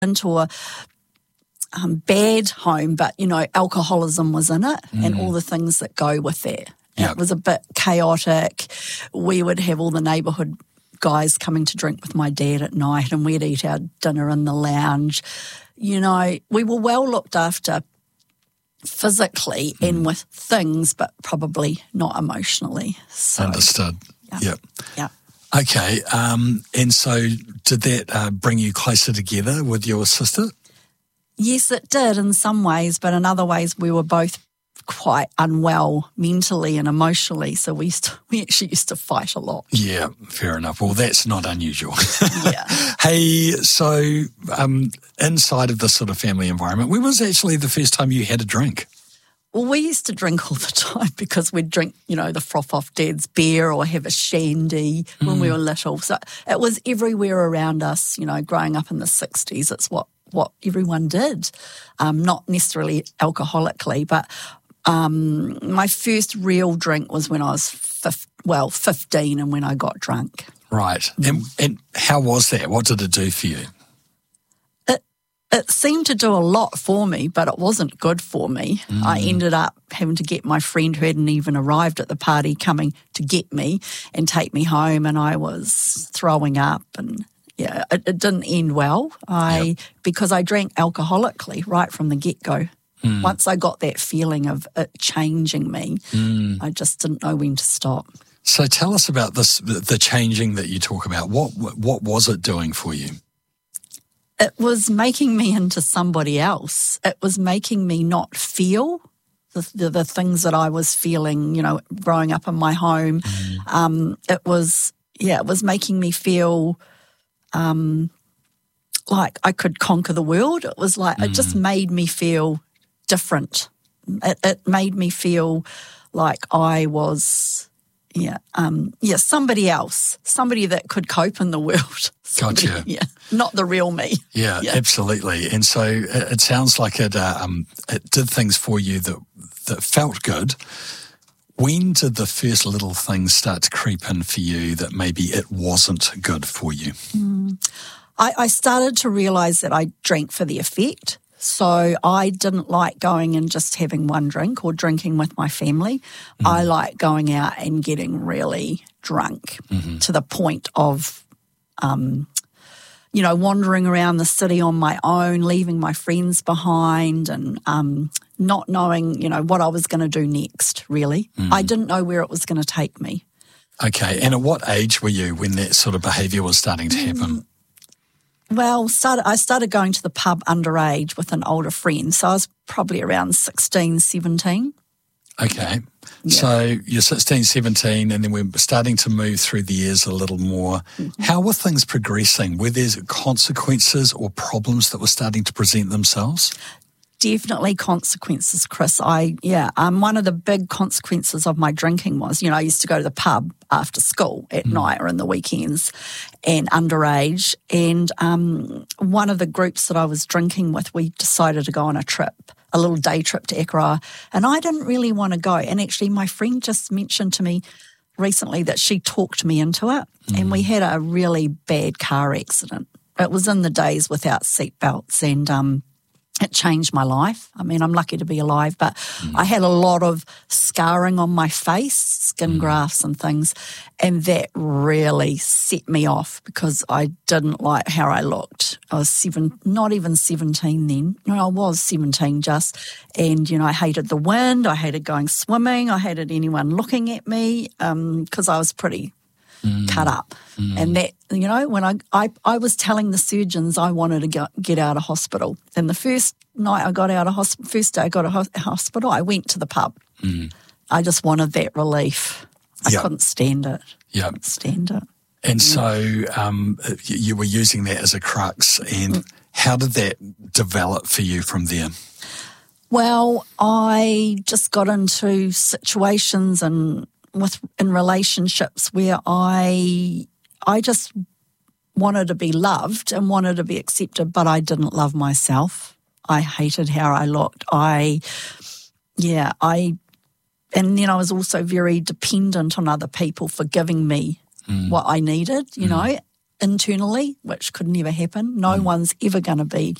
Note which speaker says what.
Speaker 1: into a bad home, but, alcoholism was in it and all the things that go with that.
Speaker 2: Yep.
Speaker 1: It was a bit chaotic. We would have all the neighbourhood guys coming to drink with my dad at night, and we'd eat our dinner in the lounge. We were well looked after physically and with things, but probably not emotionally. So,
Speaker 2: Understood.
Speaker 1: Yeah.
Speaker 2: Okay. And so did that bring you closer together with your sister?
Speaker 1: Yes, it did in some ways, but in other ways we were both quite unwell mentally and emotionally, so we actually used to fight a lot.
Speaker 2: Yeah, fair enough. Well, that's not unusual.
Speaker 1: Yeah.
Speaker 2: Hey, so inside of this sort of family environment, when was actually the first time you had a drink?
Speaker 1: Well, we used to drink all the time because we'd drink, the froth off Dad's beer or have a shandy when we were little. So it was everywhere around us, growing up in the 60s. It's what everyone did, not necessarily alcoholically, but my first real drink was when I was 15 and when I got drunk.
Speaker 2: Right. And how was that? What did it do for you?
Speaker 1: It seemed to do a lot for me, but it wasn't good for me. I ended up having to get my friend who hadn't even arrived at the party coming to get me and take me home, and I was throwing up, and it didn't end well. Because I drank alcoholically right from the get-go. Once I got that feeling of it changing me, I just didn't know when to stop.
Speaker 2: So tell us about this, the changing that you talk about. What was it doing for you?
Speaker 1: It was making me into somebody else. It was making me not feel the things that I was feeling, growing up in my home. It was making me feel like I could conquer the world. It was like, it just made me feel different. It made me feel like I was, somebody else, somebody that could cope in the world.
Speaker 2: Gotcha.
Speaker 1: Yeah, not the real me.
Speaker 2: Yeah, absolutely. And so it sounds like it did things for you that felt good. When did the first little things start to creep in for you that maybe it wasn't good for you?
Speaker 1: I started to realise that I drank for the effect. So I didn't like going and just having one drink or drinking with my family. I like going out and getting really drunk to the point of, wandering around the city on my own, leaving my friends behind and not knowing, what I was going to do next, really. I didn't know where it was going to take me.
Speaker 2: Okay. And at what age were you when that sort of behaviour was starting to happen?
Speaker 1: Well, I started going to the pub underage with an older friend, so I was probably around 16, 17.
Speaker 2: Okay.
Speaker 1: Yeah.
Speaker 2: So you're 16, 17, and then we're starting to move through the years a little more. How were things progressing? Were there consequences or problems that were starting to present themselves?
Speaker 1: Definitely consequences, Chris. One of the big consequences of my drinking was, I used to go to the pub after school at night or in the weekends and underage. And one of the groups that I was drinking with, we decided to go on a little day trip to Ekarawa. And I didn't really want to go. And actually my friend just mentioned to me recently that she talked me into it. And we had a really bad car accident. It was in the days without seatbelts, and it changed my life. I mean, I'm lucky to be alive, but I had a lot of scarring on my face, skin grafts and things, and that really set me off because I didn't like how I looked. I was not even 17 then. No, I was 17 just, and, I hated the wind, I hated going swimming, I hated anyone looking at me because I was pretty cut up. And that, when I was telling the surgeons I wanted to get out of hospital. And the first night I got out of hospital, first day I got out of hospital, I went to the pub. I just wanted that relief. I couldn't stand it.
Speaker 2: Yeah.
Speaker 1: Couldn't stand it.
Speaker 2: And so you were using that as a crux. And how did that develop for you from there?
Speaker 1: Well, I just got into situations and in relationships where I just wanted to be loved and wanted to be accepted, but I didn't love myself. I hated how I looked. I was also very dependent on other people for giving me what I needed, internally, which could never happen. No one's ever going to be